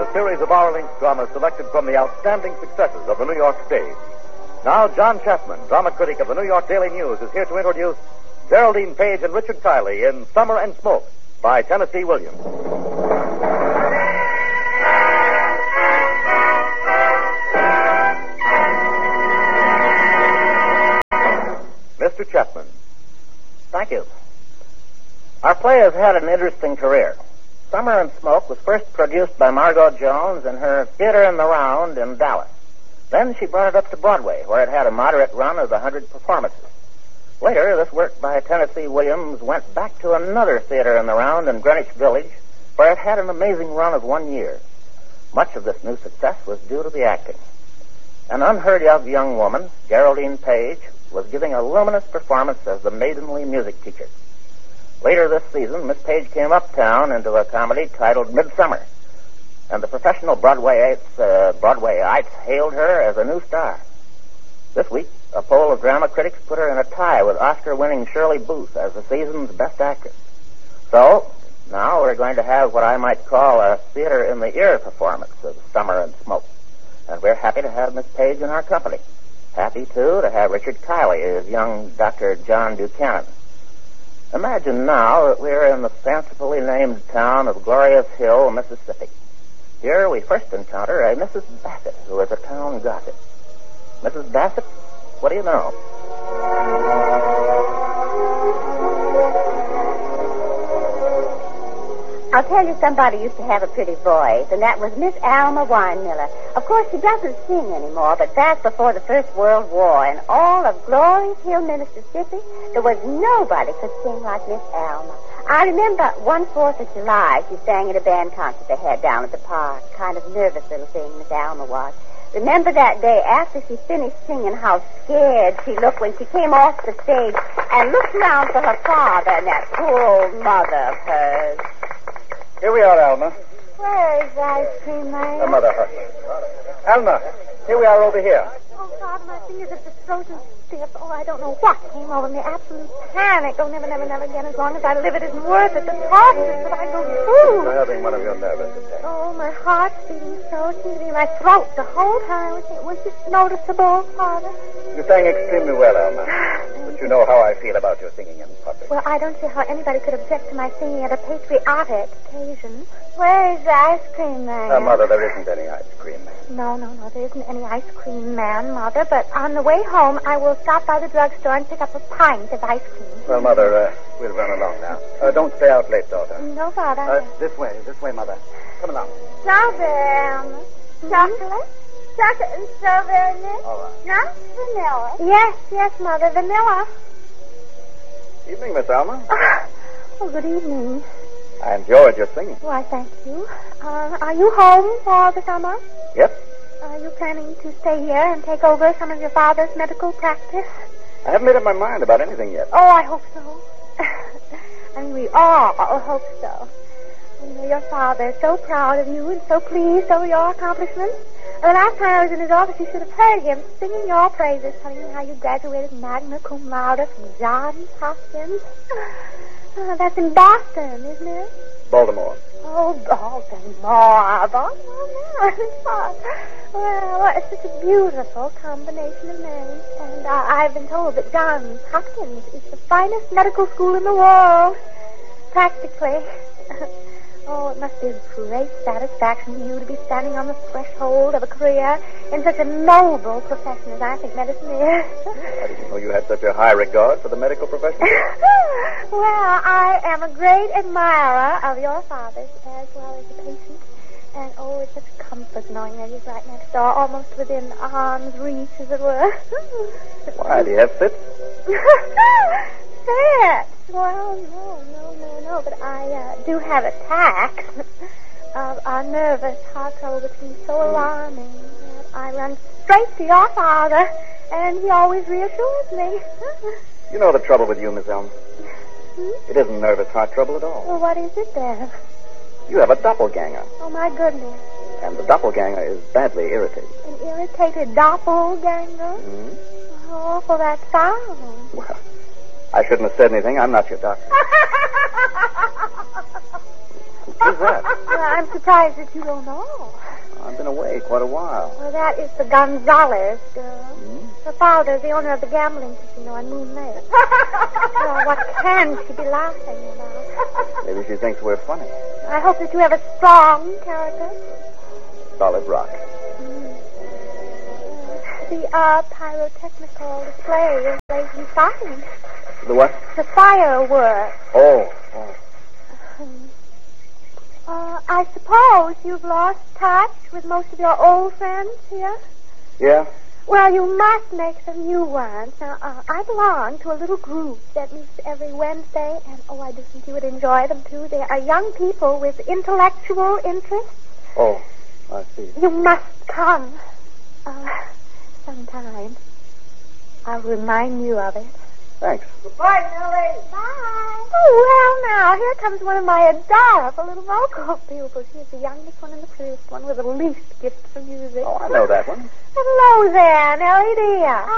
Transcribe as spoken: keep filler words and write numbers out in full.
a series of hour-length dramas selected from the outstanding successes of the New York stage. Now, John Chapman, drama critic of the New York Daily News, is here to introduce Geraldine Page and Richard Kiley in Summer and Smoke by Tennessee Williams. Mister Chapman. Thank you. Our play has had an interesting career. Summer and Smoke was first produced by Margot Jones in her Theater in the Round in Dallas. Then she brought it up to Broadway, where it had a moderate run of a hundred performances. Later, this work by Tennessee Williams went back to another Theater in the Round in Greenwich Village, where it had an amazing run of one year. Much of this new success was due to the acting. An unheard-of young woman, Geraldine Page, was giving a luminous performance as the maidenly music teacher. Later this season, Miss Page came uptown into a comedy titled Midsummer, and the professional Broadwayites, uh, Broadwayites hailed her as a new star. This week, a poll of drama critics put her in a tie with Oscar-winning Shirley Booth as the season's best actress. So, now we're going to have what I might call a theater-in-the-ear performance of Summer and Smoke. And we're happy to have Miss Page in our company. Happy, too, to have Richard Kiley as young Doctor John Buchanan. Imagine now that we're in the fancifully named town of Glorious Hill, Mississippi. Here we first encounter a Missus Bassett, who is a town gossip. Missus Bassett, what do you know? I'll tell you, somebody used to have a pretty voice, and that was Miss Alma Weinmiller. Of course, she doesn't sing anymore, but back before the First World War, in all of Glorious Hill, Mississippi, there was nobody could sing like Miss Alma. I remember one Fourth of July, she sang at a band concert they had down at the park. Kind of nervous little thing, Miss Alma was. Remember that day after she finished singing, how scared she looked when she came off the stage and looked around for her father and that poor old mother of hers. Here we are, Alma. Where is the ice cream man? Her mother, hush. Alma, here we are over here. Oh, God, my fingers are just frozen stiff. Oh, I don't know what came over me. Absolute panic. Oh, never, never, never again. As long as I live, it isn't worth it. The tortures that I go through. You're having one of your nervous attacks. Oh, my heart's beating so. It seems to be in my throat the whole time. It was just noticeable, Father. You sang extremely well, Alma. But you know how I feel about your singing in public. Well, I don't see how anybody could object to my singing at a patriotic occasion. Where is the ice cream man? Uh, Mother, there isn't any ice cream man. No, no, no, there isn't any ice cream man, Mother. But on the way home, I will stop by the drugstore and pick up a pint of ice cream. Well, Mother, uh, we'll run along now. Uh, don't stay out late, daughter. No, Father. Uh, this way, this way, Mother. Come along. Strawberry, chocolate? Chocolate and strawberry mix? All right. Not vanilla. Yes, yes, Mother, vanilla. Evening, Miss Alma. Oh, good evening. I enjoyed your singing. Why, thank you. Uh, are you home for the summer? Yes. Are you planning to stay here and take over some of your father's medical practice? I haven't made up my mind about anything yet. Oh, I hope so. I mean, we all hope so. You know, your father is so proud of you and so pleased over your accomplishments. The last time I was in his office, you should have heard him singing your praises, telling me how you graduated magna cum laude from Johns Hopkins. Oh, that's in Boston, isn't it? Baltimore. Oh, Baltimore. Baltimore. Well, it's such a beautiful combination of names. And uh, I've been told that Johns Hopkins is the finest medical school in the world. Practically. Oh, it must be a great satisfaction to you to be standing on the threshold of a career in such a noble profession as I think medicine is. I didn't know you had such a high regard for the medical profession. Well, I am a great admirer of your father's as well as the patient. And, oh, it's such a comfort knowing that he's right next door, almost within arm's reach, as it were. Why, do you have fits? Fits? Well, no, no, no, no, but I uh, do have attacks of a nervous heart trouble that seems so alarming that I run straight to your father, and he always reassures me. You know the trouble with you, Miss Elm. Hmm? It isn't nervous heart trouble at all. Well, what is it then? You have a doppelganger. Oh, my goodness. And the doppelganger is badly irritated. An irritated doppelganger? Mm-hmm. Oh, well, that sounds. Well, I shouldn't have said anything. I'm not your doctor. Who's that? Well, I'm surprised that you don't know. I've been away quite a while. Well, that is the Gonzalez girl. Hmm? Her father is the owner of the gambling casino on Moon Lake. Well, what can she be laughing about? Maybe she thinks we're funny. I hope that you have a strong character. Solid rock. Mm. The uh, pyrotechnical display is blazing fine. The what? The fireworks. Oh, oh. Uh, I suppose you've lost touch with most of your old friends here? Yeah? Well, you must make some new ones. Now, uh, I belong to a little group that meets every Wednesday, and, oh, I do think you would enjoy them, too. They are young people with intellectual interests. Oh, I see. You must come. Uh, sometime. I'll remind you of it. Thanks. Goodbye, Nellie. Bye. Oh, well, now, here comes one of my adorable little vocal pupils. She's the youngest one and the prettiest one with the least gift for music. Oh, I know that one. Hello there, Nellie, dear.